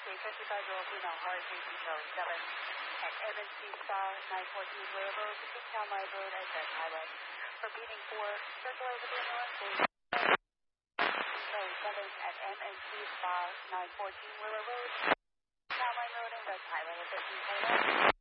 55 Road, Bruno, Hurricane Charlie 7 at MNC Star 914 Willow Road, between Calmar Road and West Highway. Repeating for circular with North, Charlie 7 at MNC Star 914 Willow Road, Calmar Road and West Highway.